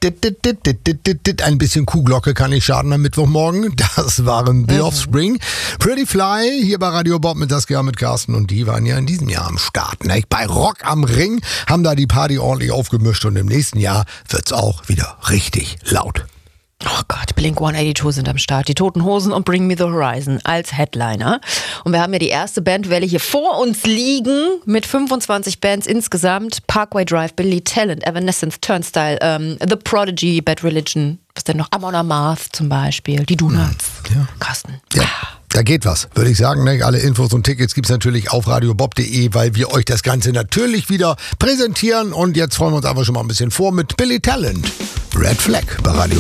Ein bisschen Kuhglocke kann nicht schaden am Mittwochmorgen. Das waren The Offspring. Pretty Fly hier bei Radio Bob mit Saskia, mit Carsten, und die waren ja in diesem Jahr am Start. Ne? Bei Rock am Ring haben da die Party ordentlich aufgemischt und im nächsten Jahr wird's auch wieder richtig laut. Oh Gott, Blink-182 sind am Start. Die Toten Hosen und Bring Me the Horizon als Headliner. Und wir haben ja die erste Bandwelle hier vor uns liegen mit 25 Bands insgesamt. Parkway Drive, Billy Talent, Evanescence, Turnstile, The Prodigy, Bad Religion, was denn noch? Amon Amarth zum Beispiel, die Donuts. Ja. Carsten. Ja. Da geht was, würde ich sagen. Ne? Alle Infos und Tickets gibt's natürlich auf radiobob.de, weil wir euch das Ganze natürlich wieder präsentieren. Und jetzt freuen wir uns aber schon mal ein bisschen vor mit Billy Talent. Red Flag bei Radio